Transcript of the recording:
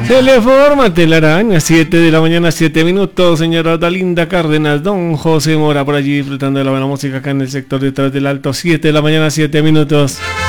Se le forma telaraña, 7 de la mañana, 7 minutos, señora Odalinda Cárdenas, don José Mora por allí disfrutando de la buena música acá en el sector detrás del Alto, 7 de la mañana, 7 minutos.